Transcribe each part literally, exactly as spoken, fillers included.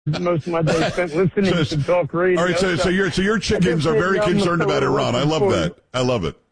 most of my day spent listening so, to talk radio. All right, so, so your so your chickens are very concerned about Iran. I love that. I love it.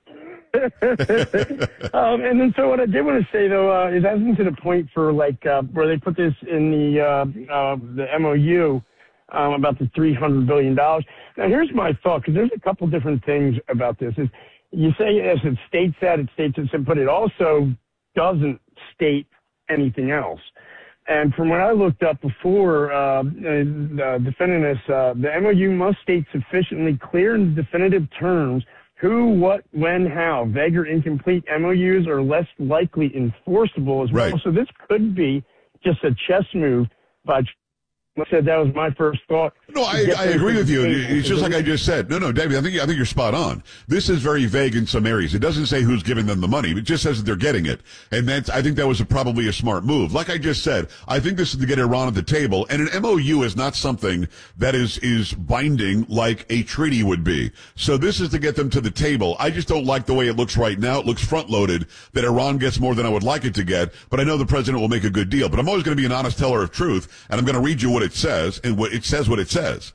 um, and then, so what I did want to say though uh, is, hasn't to the point for like uh, where they put this in the uh, uh, the M O U um, about the three hundred billion dollars. Now, here's my thought, because there's a couple different things about this. Is you say yes, it states that, it states it, but it also doesn't state anything else. And from what I looked up before, uh, uh, defending this, uh, the M O U must state sufficiently clear and definitive terms who, what, when, how. Vague or incomplete M O Us are less likely enforceable as well. Right. So this could be just a chess move by I said that was my first thought. No, I, I agree with you. It's just like I just said. No, no, David, I think I think you're spot on. This is very vague in some areas. It doesn't say who's giving them the money. It just says that they're getting it. And that's, I think that was a, probably a smart move. Like I just said, I think this is to get Iran at the table. And an M O U is not something that is, is binding like a treaty would be. So this is to get them to the table. I just don't like the way it looks right now. It looks front-loaded, that Iran gets more than I would like it to get. But I know the president will make a good deal. But I'm always going to be an honest teller of truth. And I'm going to read you what it says. And what it says what it says.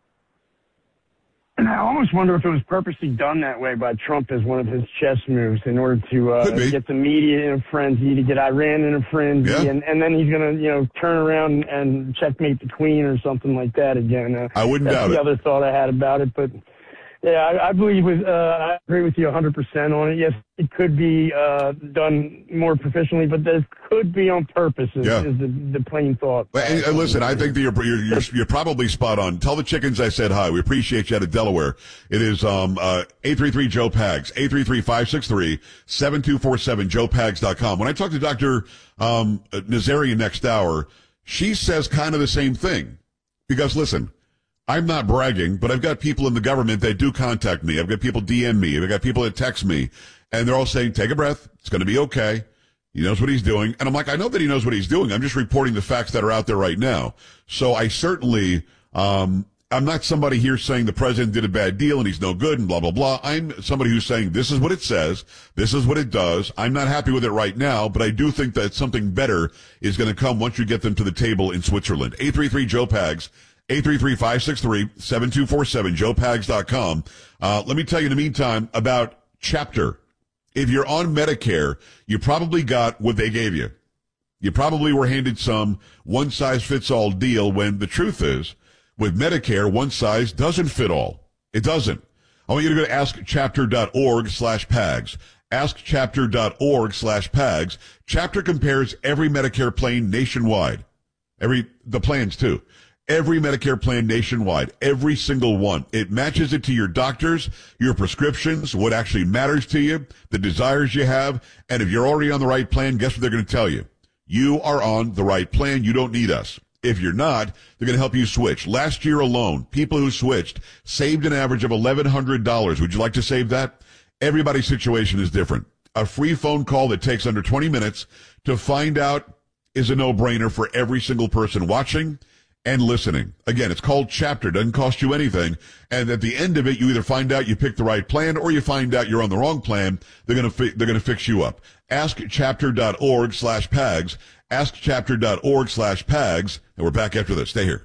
And I almost wonder if it was purposely done that way by Trump as one of his chess moves in order to uh, get the media in a frenzy, to get Iran in a frenzy, yeah. and, and then he's going to, you know, turn around and checkmate the Queen or something like that again. Uh, I wouldn't that's doubt the it. other thought I had about it, but yeah, I, I believe with uh, I agree with you one hundred percent on it. Yes, it could be uh, done more professionally, but this could be on purpose. Is, yeah. is the, the plain thought. And, and listen, I think that you're, you're you're you're probably spot on. Tell the chickens I said hi. We appreciate you out of Delaware. It is um uh eight three three Joe Pags eight three three five six three seven two four seven joe pags dot com. When I talk to Doctor um Nazarian next hour, she says kind of the same thing. Because listen, I'm not bragging, but I've got people in the government that do contact me. I've got people D M me. I've got people that text me, and they're all saying, take a breath. It's going to be okay. He knows what he's doing. And I'm like, I know that he knows what he's doing. I'm just reporting the facts that are out there right now. So I certainly, um, I'm not somebody here saying the president did a bad deal and he's no good and blah, blah, blah. I'm somebody who's saying this is what it says. This is what it does. I'm not happy with it right now, but I do think that something better is going to come once you get them to the table in Switzerland. eight three three Joe Pags. eight three three five six three seven two four seven joe pags dot com. Uh, let me tell you in the meantime about Chapter. If you're on Medicare, you probably got what they gave you. You probably were handed some one-size-fits-all deal when the truth is, with Medicare, one size doesn't fit all. It doesn't. I want you to go to askchapter.org slash pags. askchapter.org slash pags. Chapter compares every Medicare plan nationwide. Every, the plans too. Every Medicare plan nationwide, every single one. It matches it to your doctors, your prescriptions, what actually matters to you, the desires you have. And if you're already on the right plan, guess what they're going to tell you? You are on the right plan. You don't need us. If you're not, they're going to help you switch. Last year alone, people who switched saved an average of eleven hundred dollars. Would you like to save that? Everybody's situation is different. A free phone call that takes under twenty minutes to find out is a no-brainer for every single person watching and listening. Again, it's called Chapter. Doesn't cost you anything. And at the end of it, you either find out you picked the right plan or you find out you're on the wrong plan. They're going to fi- they're going to fix you up. askchapter.org slash pags. askchapter.org slash pags. And we're back after this. Stay here.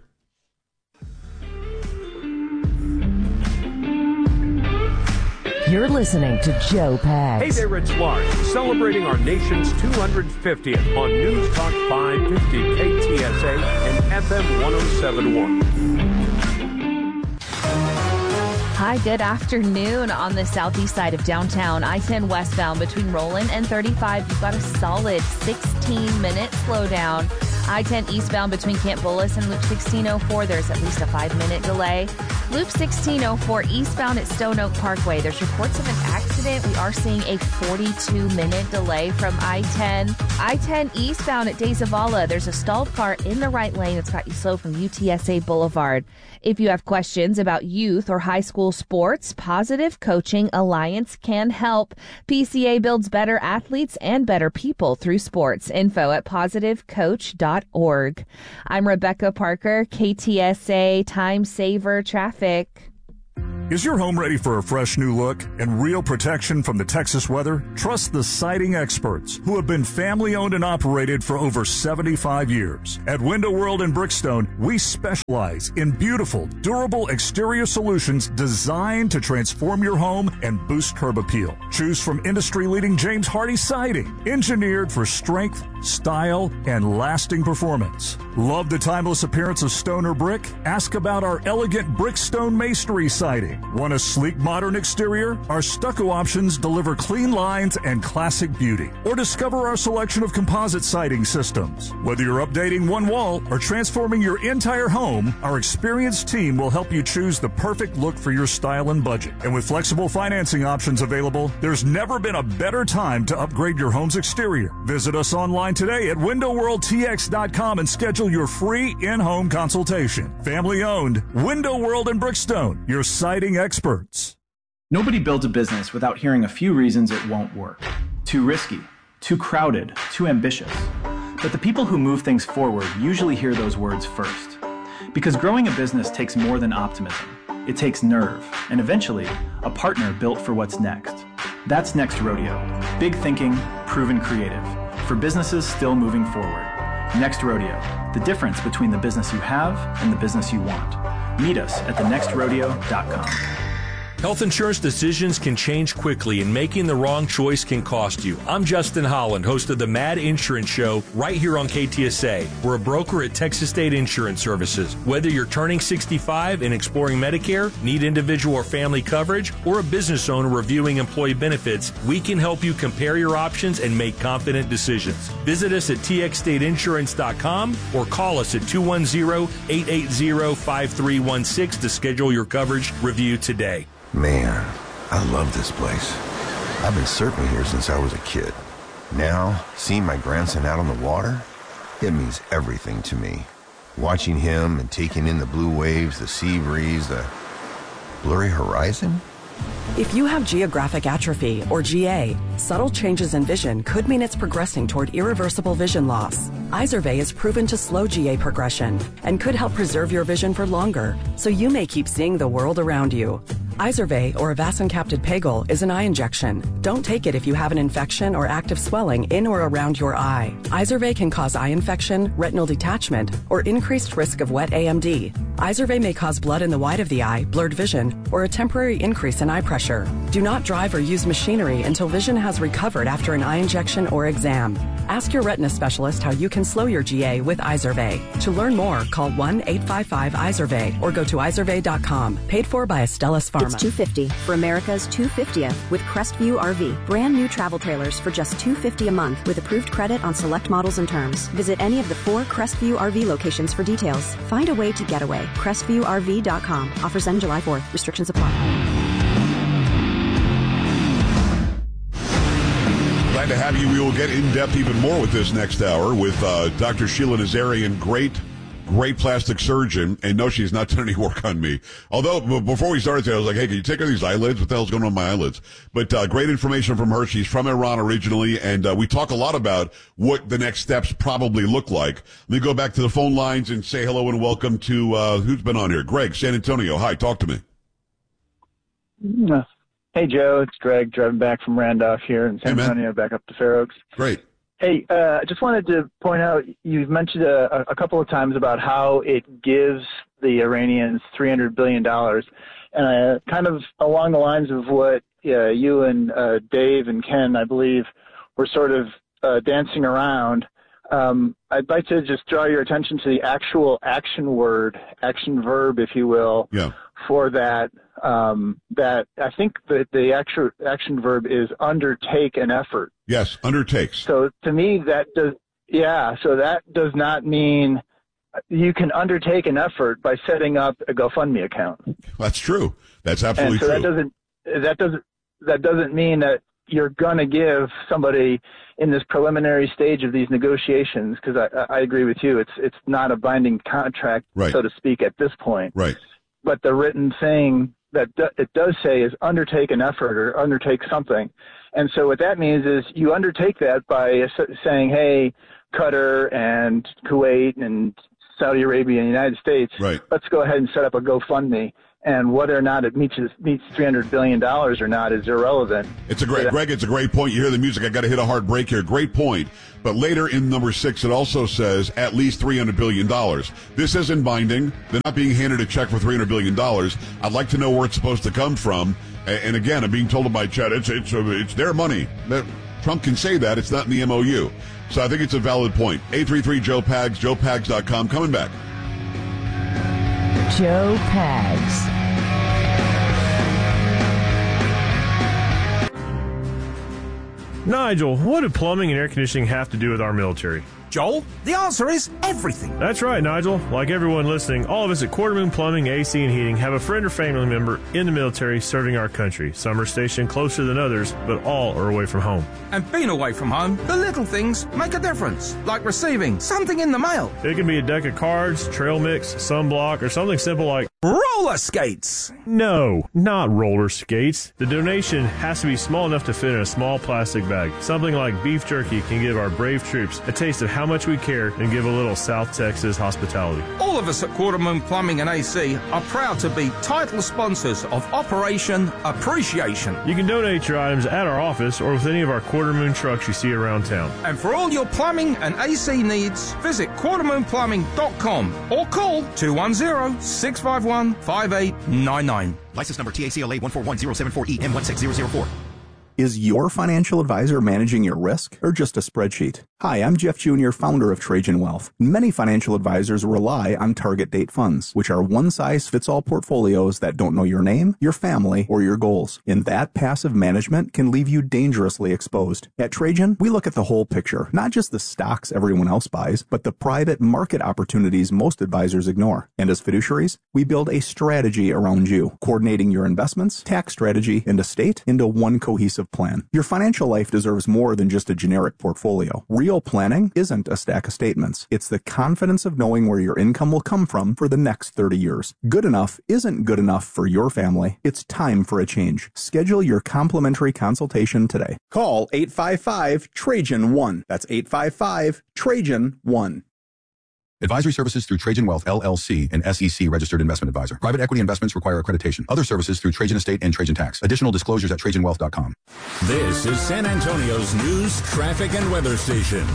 You're listening to Joe Pags. Hey there, it's Mark, celebrating our nation's two hundred fiftieth on News Talk five fifty K T S A and F M one oh seven point one. Hi, good afternoon. On the southeast side of downtown, I ten westbound between Roland and thirty-five, you've got a solid sixteen minute slowdown. I ten eastbound between Camp Bullis and Loop sixteen oh four, there's at least a five minute delay. Loop sixteen oh four eastbound at Stone Oak Parkway, there's reports of an accident. We are seeing a forty-two minute delay from I ten. I ten eastbound at De Zavala, there's a stalled car in the right lane. It's got you slow from U T S A Boulevard. If you have questions about youth or high school sports, Positive Coaching Alliance can help. P C A builds better athletes and better people through sports. Info at positive coach dot org. I'm Rebecca Parker, K T S A Time Saver Traffic. Is your home ready for a fresh new look and real protection from the Texas weather? Trust the siding experts who have been family-owned and operated for over seventy-five years. At Window World in Brickstone, we specialize in beautiful, durable exterior solutions designed to transform your home and boost curb appeal. Choose from industry-leading James Hardie siding, engineered for strength, style, and lasting performance. Love the timeless appearance of stone or brick? Ask about our elegant Brickstone masonry siding. Want a sleek, modern exterior? Our stucco options deliver clean lines and classic beauty. Or discover our selection of composite siding systems. Whether you're updating one wall or transforming your entire home, our experienced team will help you choose the perfect look for your style and budget. And with flexible financing options available, there's never been a better time to upgrade your home's exterior. Visit us online today at window world t x dot com and schedule your free in-home consultation. Family owned, Window World in Brickstone, your siding experts. Nobody builds a business without hearing a few reasons it won't work. Too risky, too crowded, too ambitious. But the people who move things forward usually hear those words first. Because growing a business takes more than optimism. It takes nerve, and eventually, a partner built for what's next. That's Next Rodeo. Big thinking, proven creative. For businesses still moving forward. Next Rodeo. The difference between the business you have and the business you want. Meet us at the next rodeo dot com. Health insurance decisions can change quickly, and making the wrong choice can cost you. I'm Justin Holland, host of the Mad Insurance Show right here on K T S A. We're a broker at Texas State Insurance Services. Whether you're turning sixty-five and exploring Medicare, need individual or family coverage, or a business owner reviewing employee benefits, we can help you compare your options and make confident decisions. Visit us at t x state insurance dot com or call us at two one zero, eight eight zero, five three one six to schedule your coverage review today. Man, I love this place. I've been surfing here since I was a kid. Now, seeing my grandson out on the water, it means everything to me. Watching him and taking in the blue waves, the sea breeze, the blurry horizon. If you have geographic atrophy, or G A, subtle changes in vision could mean it's progressing toward irreversible vision loss. Izervay is proven to slow G A progression and could help preserve your vision for longer, so you may keep seeing the world around you. Izervay, or avacincaptad pegol, is an eye injection. Don't take it if you have an infection or active swelling in or around your eye. Izervay can cause eye infection, retinal detachment, or increased risk of wet A M D. Izervay may cause blood in the white of the eye, blurred vision, or a temporary increase in eye pressure. Do not drive or use machinery until vision has recovered after an eye injection or exam. Ask your retina specialist how you can slow your G A with Izervay. To learn more, call one eight five five Izervay or go to izervay dot com. Paid for by Astellas Pharma. It's two hundred fifty dollars for America's two hundred fiftieth with Crestview R V. Brand new travel trailers for just two hundred fifty dollars a month with approved credit on select models and terms. Visit any of the four Crestview R V locations for details. Find a way to get away. Crestview R V dot com. Offers end July fourth. Restrictions apply. Glad to have you. We will get in depth even more with this next hour with uh, Doctor Sheila Nazarian, great Great plastic surgeon, and no, she's not done any work on me. Although, b- before we started today, I was like, hey, can you take care of these eyelids? What the hell's going on with my eyelids? But uh, great information from her. She's from Iran originally, and uh, we talk a lot about what the next steps probably look like. Let me go back to the phone lines and say hello and welcome to, uh, who's been on here? Greg, San Antonio. Hi, talk to me. Hey, Joe, it's Greg driving back from Randolph here in San hey, Antonio, back up to Fair Oaks. Great. Hey, uh, I just wanted to point out, you've mentioned a, a couple of times about how it gives the Iranians three hundred billion dollars. And uh, kind of along the lines of what uh, you and uh, Dave and Ken, I believe, were sort of uh, dancing around, um, I'd like to just draw your attention to the actual action word, action verb, if you will, yeah. for that. Um, that I think that the actual action verb is undertake an effort. Yes, undertakes. So to me, that does, yeah, so that does not mean you can undertake an effort by setting up a GoFundMe account. That's true. That's absolutely and so true. That doesn't, that doesn't, that doesn't mean that you're going to give somebody in this preliminary stage of these negotiations, because I, I agree with you, it's, it's not a binding contract, right. so to speak, at this point. Right. But the written thing that do, it does say is undertake an effort or undertake something. And so what that means is you undertake that by saying, hey, Qatar and Kuwait and Saudi Arabia and the United States, right. let's go ahead and set up a GoFundMe. and whether or not it meets meets three hundred billion dollars or not is irrelevant. It's a great, Greg, it's a great point. You hear the music. I got to hit a hard break here. Great point. But later in number six, it also says at least three hundred billion dollars. This isn't binding. They're not being handed a check for three hundred billion dollars. I'd like to know where it's supposed to come from. And again, I'm being told by Chad, it's, it's, it's their money. Trump can say that. It's not in the M O U. So I think it's a valid point. eight three three Joe Pags, joe pags dot com. Coming back. Joe Pags. Nigel, what do plumbing and air conditioning have to do with our military? Joel, the answer is everything. That's right, Nigel. Like everyone listening, all of us at Quarter Moon Plumbing, A C, and Heating have a friend or family member in the military serving our country. Some are stationed closer than others, but all are away from home. And being away from home, the little things make a difference, like receiving something in the mail. It can be a deck of cards, trail mix, sunblock, or something simple like roller skates. No, not roller skates. The donation has to be small enough to fit in a small plastic bag. Something like beef jerky can give our brave troops a taste of how much we care and give a little South Texas hospitality. All of us at Quarter Moon Plumbing and A C are proud to be title sponsors of Operation Appreciation. You can donate your items at our office or with any of our Quarter Moon trucks you see around town. And for all your plumbing and A C needs, visit quarter moon plumbing dot com or call two one zero, six five one, five eight nine nine. License number T A C L A one four one zero seven four E M one six zero zero four. Is your financial advisor managing your risk or just a spreadsheet? Hi, I'm Jeff Junior, founder of Trajan Wealth. Many financial advisors rely on target date funds, which are one-size-fits-all portfolios that don't know your name, your family, or your goals. And that passive management can leave you dangerously exposed. At Trajan, we look at the whole picture, not just the stocks everyone else buys, but the private market opportunities most advisors ignore. And as fiduciaries, we build a strategy around you, coordinating your investments, tax strategy, and estate into one cohesive plan. Your financial life deserves more than just a generic portfolio. Real planning isn't a stack of statements. It's the confidence of knowing where your income will come from for the next thirty years. Good enough isn't good enough for your family. It's time for a change. Schedule your complimentary consultation today. Call eight five five Trajan one. That's eight five five Trajan one. Advisory services through Trajan Wealth, L L C, an S E C registered investment advisor. Private equity investments require accreditation. Other services through Trajan Estate and Trajan Tax. Additional disclosures at trajan wealth dot com. This is San Antonio's news, traffic, and weather station.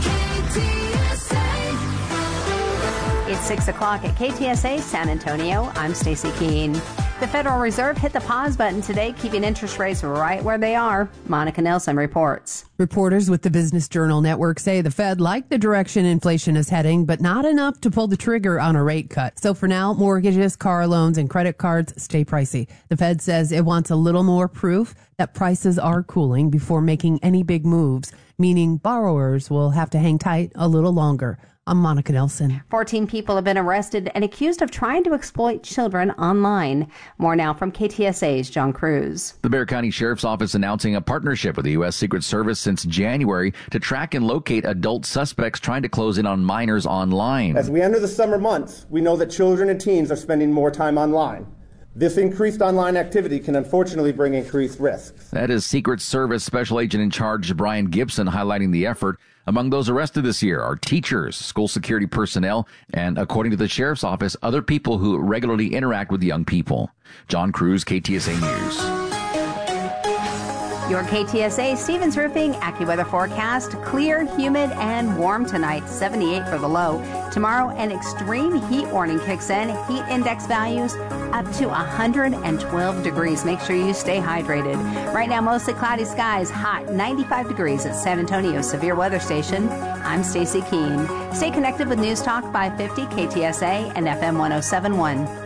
It's six o'clock at K T S A San Antonio. I'm Stacey Keene. The Federal Reserve hit the pause button today, keeping interest rates right where they are. Monica Nelson reports. Reporters with the Business Journal Network say the Fed liked the direction inflation is heading, but not enough to pull the trigger on a rate cut. So for now, mortgages, car loans, and credit cards stay pricey. The Fed says it wants a little more proof that prices are cooling before making any big moves, meaning borrowers will have to hang tight a little longer. I'm Monica Nelson. fourteen people have been arrested and accused of trying to exploit children online. More now from K T S A's John Cruz. The Bexar County Sheriff's Office announcing a partnership with the U S Secret Service since January to track and locate adult suspects trying to close in on minors online. As we enter the summer months, we know that children and teens are spending more time online. This increased online activity can unfortunately bring increased risks. That is Secret Service Special Agent in Charge Brian Gibson highlighting the effort. Among those arrested this year are teachers, school security personnel, and, according to the Sheriff's Office, other people who regularly interact with young people. John Cruz, K T S A News. Your K T S A Stevens Roofing AccuWeather forecast: clear, humid, and warm tonight. seventy-eight for the low. Tomorrow, an extreme heat warning kicks in. Heat index values up to one hundred twelve degrees. Make sure you stay hydrated. Right now, mostly cloudy skies. Hot, ninety-five degrees at San Antonio Severe Weather Station. I'm Stacey Keene. Stay connected with News Talk five fifty K T S A and F M one oh seven point one.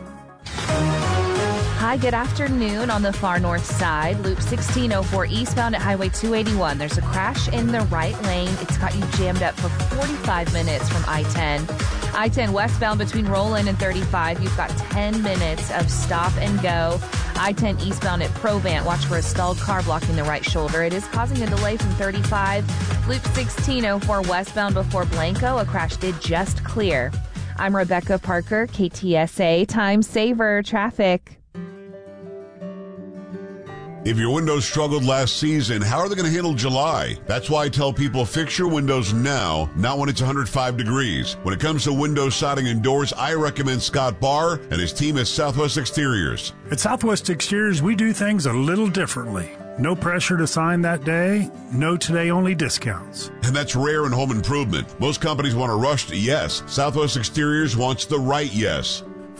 Hi, good afternoon. On the far north side, Loop sixteen oh four eastbound at Highway two eighty-one. There's a crash in the right lane. It's got you jammed up for forty-five minutes from I ten. I ten westbound between Roland and thirty-five. You've got ten minutes of stop and go. I ten eastbound at Provant. Watch for a stalled car blocking the right shoulder. It is causing a delay from thirty-five. Loop sixteen oh four westbound before Blanco. A crash did just clear. I'm Rebecca Parker, K T S A Time Saver Traffic. If your windows struggled last season, how are they going to handle July? That's why I tell people fix your windows now, not when it's one hundred five degrees. When it comes to windows, siding, and doors, I recommend Scott Barr and his team at Southwest Exteriors. At Southwest Exteriors, we do things a little differently. No pressure to sign that day, no today-only discounts. And that's rare in home improvement. Most companies want to rush to yes. Southwest Exteriors wants the right yes.